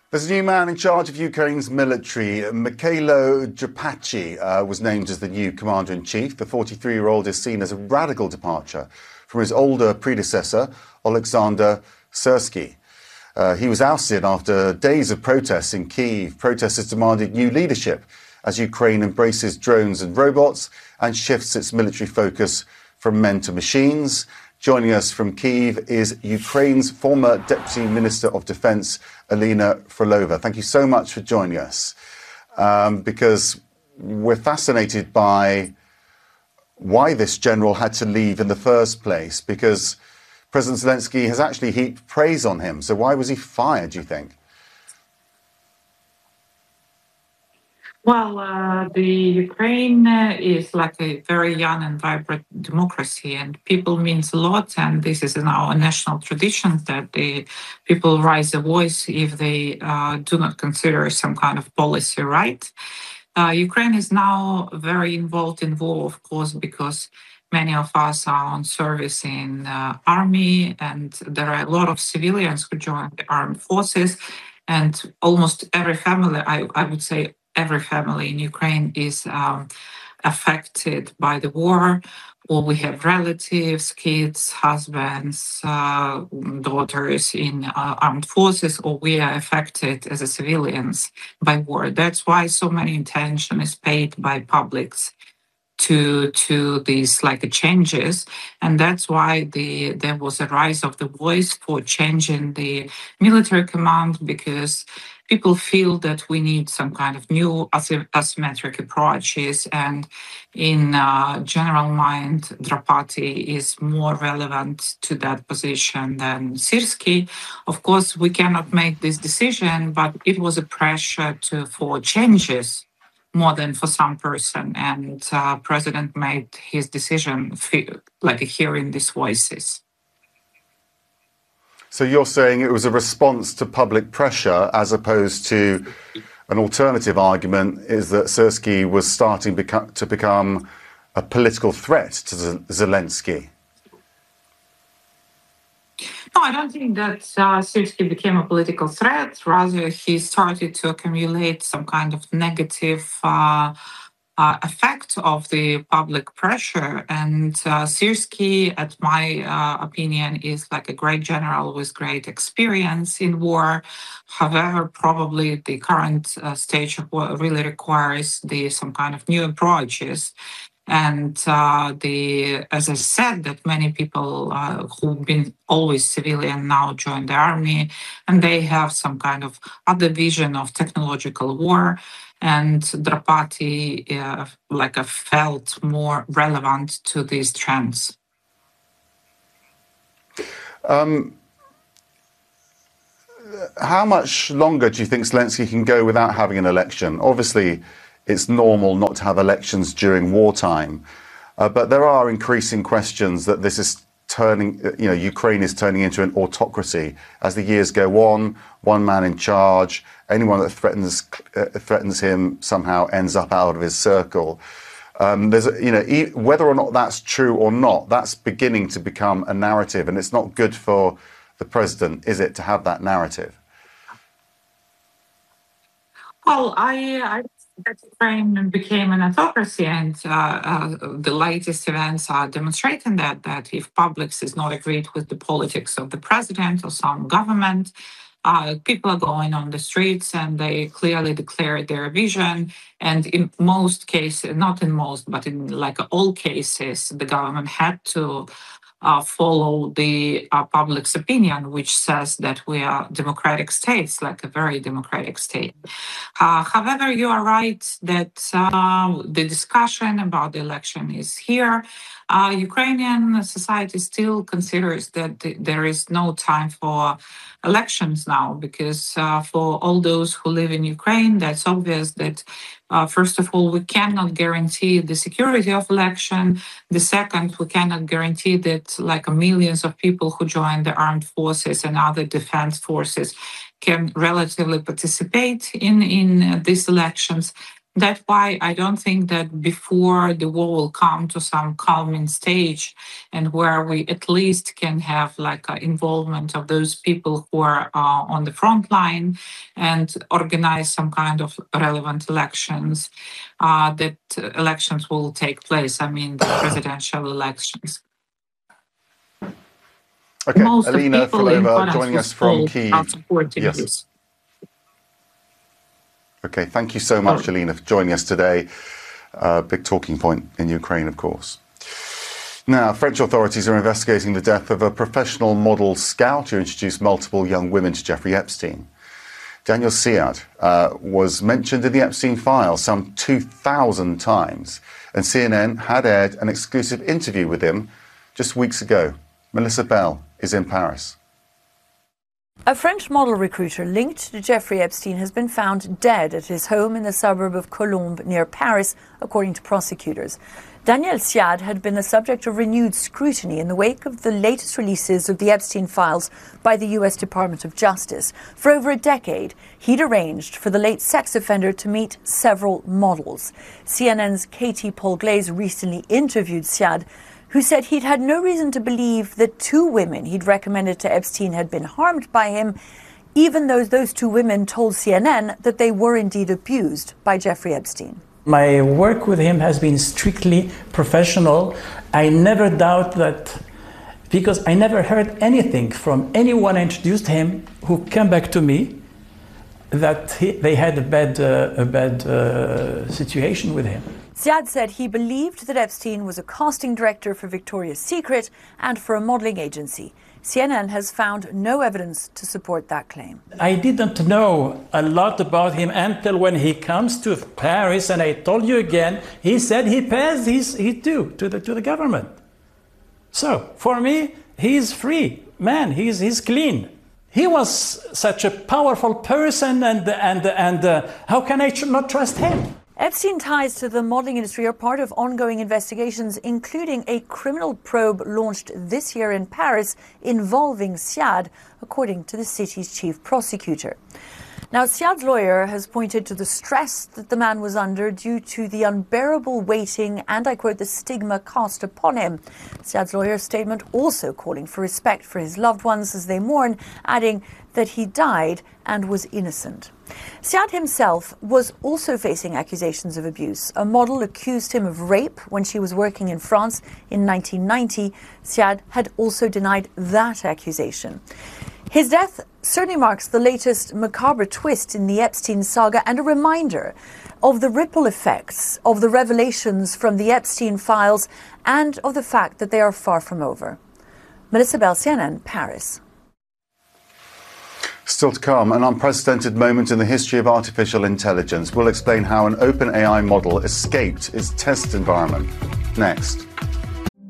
There's a new man in charge of Ukraine's military. Mikhailo Drapachy was named as the new commander-in-chief. The 43-year-old is seen as a radical departure from his older predecessor, Oleksandr Syrsky. He was ousted after days of protests in Kyiv. Protesters demanded new leadership as Ukraine embraces drones and robots and shifts its military focus from men to machines. Joining us from Kyiv is Ukraine's former Deputy Minister of Defense, Alina Frolova. Thank you so much for joining us, because we're fascinated by why this general had to leave in the first place, because President Zelensky has actually heaped praise on him. So why was he fired, do you think? Well, the Ukraine is like a very young and vibrant democracy, and people means a lot. And this is in our national tradition that the people raise a voice if they do not consider some kind of policy right. Ukraine is now very involved in war, of course, because many of us are on service in army, and there are a lot of civilians who join the armed forces. And almost every family, I would say, every family in Ukraine is affected by the war, or we have relatives, kids, husbands, daughters in armed forces, or we are affected as a civilians by war. That's why so many attention is paid by publics to these changes, and that's why there was a rise of the voice for changing the military command, because people feel that we need some kind of new asymmetric approaches, and in general mind, Drapachy is more relevant to that position than Syrsky. Of course, we cannot make this decision, but it was a pressure for changes more than for some person, and president made his decision hearing these voices. So you're saying it was a response to public pressure, as opposed to an alternative argument is that Syrsky was starting to become a political threat to Zelensky? No, I don't think that Syrsky became a political threat. Rather, he started to accumulate some kind of negative effect of the public pressure. And Syrsky, at my opinion, is like a great general with great experience in war. However, probably the current stage of war really requires some kind of new approaches. And as I said, that many people who've been always civilian now join the army, and they have some kind of other vision of technological war. And Drapachy felt more relevant to these trends. How much longer do you think Zelensky can go without having an election? Obviously, it's normal not to have elections during wartime, but there are increasing questions that this is Ukraine is turning into an autocracy. As the years go on, one man in charge, anyone that threatens him somehow ends up out of his circle. Whether or not that's true or not, that's beginning to become a narrative, and it's not good for the president, is it, to have that narrative? Well, I that Ukraine became an autocracy, and the latest events are demonstrating that if public is not agreed with the politics of the president or some government, people are going on the streets and they clearly declare their vision. And in most cases, not in most, but in all cases, the government had to follow the public's opinion, which says that we are democratic states, like a very democratic state. However, you are right that the discussion about the election is here. Ukrainian society still considers that there is no time for elections now, because for all those who live in Ukraine, that's obvious that first of all, we cannot guarantee the security of election. The second, we cannot guarantee that millions of people who join the armed forces and other defense forces can relatively participate in these elections. That's why I don't think that before the war will come to some calming stage and where we at least can have like an involvement of those people who are on the front line and organize some kind of relevant elections, that elections will take place. I mean, the presidential elections. Okay, Most Alina of people in Frolova Poland joining who us from are Kyiv. supporting Yes. this. Okay, thank you so much, Alina, for joining us today. Big talking point in Ukraine, of course. Now, French authorities are investigating the death of a professional model scout who introduced multiple young women to Jeffrey Epstein. Daniel Siad was mentioned in the Epstein files some 2,000 times, and CNN had aired an exclusive interview with him just weeks ago. Melissa Bell is in Paris. A French model recruiter linked to Jeffrey Epstein has been found dead at his home in the suburb of Colombes near Paris, according to prosecutors. Daniel Siad had been the subject of renewed scrutiny in the wake of the latest releases of the Epstein files by the U.S. Department of Justice. For over a decade, he'd arranged for the late sex offender to meet several models. CNN's Katie Paul-Glaze recently interviewed Siad, who said he'd had no reason to believe that two women he'd recommended to Epstein had been harmed by him, even though those two women told CNN that they were indeed abused by Jeffrey Epstein. My work with him has been strictly professional. I never doubt that, because I never heard anything from anyone I introduced him who came back to me that they had a bad situation with him. Siad said he believed that Epstein was a casting director for Victoria's Secret and for a modeling agency. CNN has found no evidence to support that claim. I didn't know a lot about him until when he comes to Paris, and I told you again, he said he pays his due to the government. So for me, he's free man. He's clean. He was such a powerful person, and how can I not trust him? Epstein ties to the modeling industry are part of ongoing investigations, including a criminal probe launched this year in Paris involving Siad, according to the city's chief prosecutor. Now, Siad's lawyer has pointed to the stress that the man was under due to the unbearable waiting and, I quote, the stigma cast upon him. Siad's lawyer's statement also calling for respect for his loved ones as they mourn, adding that he died and was innocent. Siad himself was also facing accusations of abuse. A model accused him of rape when she was working in France in 1990. Siad had also denied that accusation. His death certainly marks the latest macabre twist in the Epstein saga and a reminder of the ripple effects of the revelations from the Epstein files and of the fact that they are far from over. Melissa Bell, CNN, Paris. Still to come, an unprecedented moment in the history of artificial intelligence. We'll explain how an OpenAI model escaped its test environment. Next.